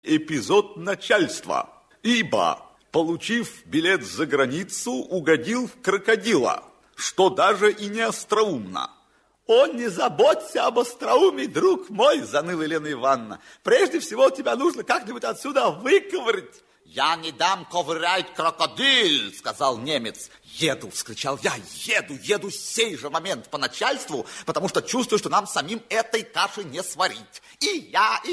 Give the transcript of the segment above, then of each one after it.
эпизод начальства. Ибо, получив билет за границу, угодил в крокодила, что даже и не остроумно. О, не заботься об остроумии, друг мой, заныла Елена Ивановна. Прежде всего тебя нужно как-нибудь отсюда выковырять. Я не дам ковырять крокодил, сказал немец. Еду, вскричал я, еду сей же момент по начальству, потому что чувствую, что нам самим этой каши не сварить. И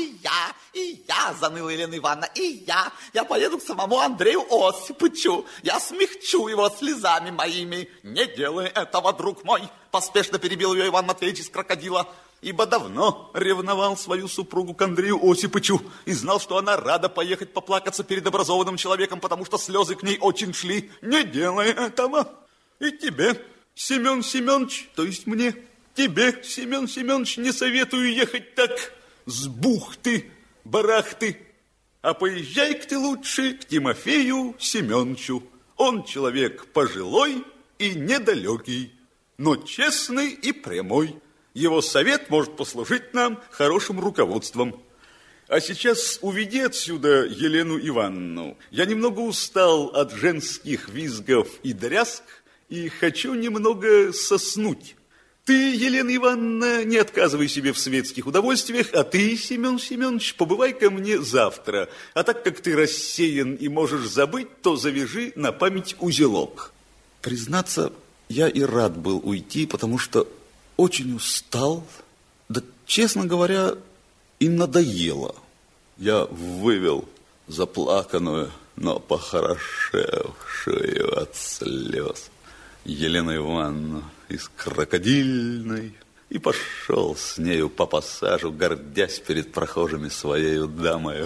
я, заныла Елена Ивановна, я поеду к самому Андрею Осиповичу, я смягчу его слезами моими. Не делай этого, друг мой, поспешно перебил ее Иван Матвеевич из крокодила, ибо давно ревновал свою супругу к Андрею Осиповичу и знал, что она рада поехать поплакаться перед образованным человеком, потому что слезы к ней очень шли. Не делай этого. И тебе, Семен Семенович, то есть мне, тебе, Семен Семенович, не советую ехать так с бухты-барахты, а поезжай-ка ты лучше к Тимофею Семеновичу. Он человек пожилой и недалекий, но честный и прямой. Его совет может послужить нам хорошим руководством. А сейчас уведи отсюда Елену Ивановну. Я немного устал от женских визгов и дрязг и хочу немного соснуть. Ты, Елена Ивановна, не отказывай себе в светских удовольствиях, а ты, Семен Семенович, побывай ко мне завтра. А так как ты рассеян и можешь забыть, то завяжи на память узелок. Признаться, я и рад был уйти, потому что очень устал, да, честно говоря, и надоело. Я вывел заплаканную, но похорошевшую от слез Елену Ивановну из крокодильной и пошел с нею по пассажу, гордясь перед прохожими своею дамою.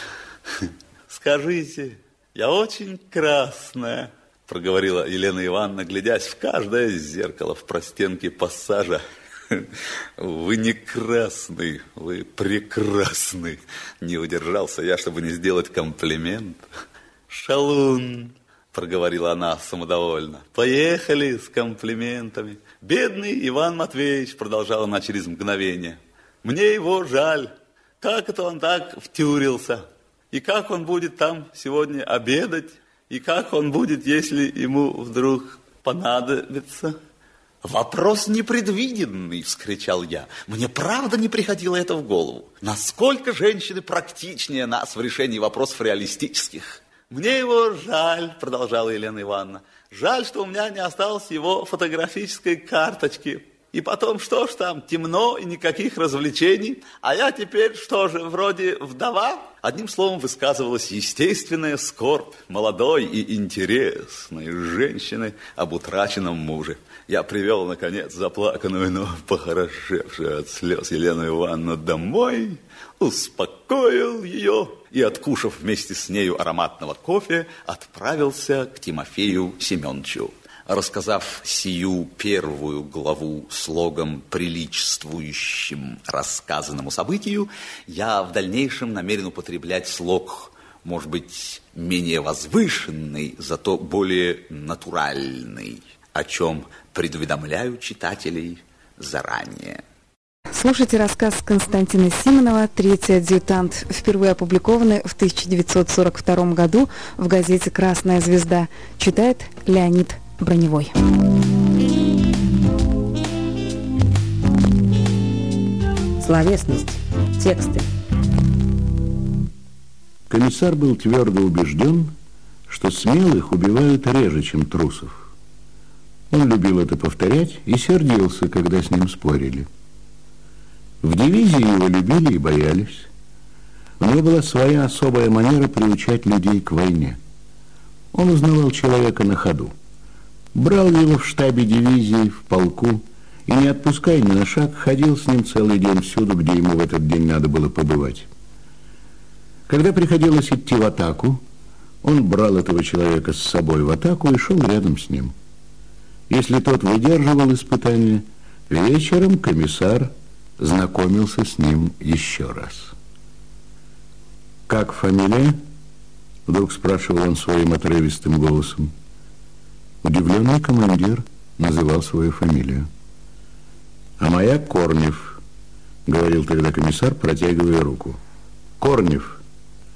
«Скажите, я очень красная», проговорила Елена Ивановна, глядясь в каждое зеркало в простенке пассажа. «Вы не красный, вы прекрасный», не удержался я, чтобы не сделать комплимент. «Шалун», проговорила она самодовольно, «поехали с комплиментами». «Бедный Иван Матвеевич», продолжала она через мгновение, «мне его жаль, как это он так втюрился, и как он будет там сегодня обедать, и как он будет, если ему вдруг понадобится?» «Вопрос непредвиденный», — вскричал я. «Мне правда не приходило это в голову. Насколько женщины практичнее нас в решении вопросов реалистических». «Мне его жаль», — продолжала Елена Ивановна. «Жаль, что у меня не осталось его фотографической карточки. И потом, что ж там, темно и никаких развлечений. А я теперь, что же, вроде вдова?» Одним словом, высказывалась естественная скорбь молодой и интересной женщины об утраченном муже. Я привел, наконец, заплаканную, но похорошевшую от слез Елену Ивановну домой, успокоил ее и, откушав вместе с нею ароматного кофе, отправился к Тимофею Семеновичу. Рассказав сию первую главу слогом, приличествующим рассказанному событию, я в дальнейшем намерен употреблять слог, может быть, менее возвышенный, зато более натуральный, о чем предуведомляю читателей заранее. Слушайте рассказ Константина Симонова «Третий адъютант», впервые опубликованный в 1942 году в газете «Красная звезда». Читает Леонид Броневой. Словесность. Тексты. Комиссар был твердо убежден, что смелых убивают реже, чем трусов. Он любил это повторять и сердился, когда с ним спорили. В дивизии его любили и боялись. У него была своя особая манера приучать людей к войне. Он узнавал человека на ходу. Брал его в штабе дивизии, в полку, и, не отпуская ни на шаг, ходил с ним целый день всюду, где ему в этот день надо было побывать. Когда приходилось идти в атаку, он брал этого человека с собой в атаку и шел рядом с ним. Если тот выдерживал испытание, вечером комиссар знакомился с ним еще раз. «Как фамилия?» — вдруг спрашивал он своим отрывистым голосом. Удивленный командир называл свою фамилию. «А моя Корнев», — говорил тогда комиссар, протягивая руку. «Корнев».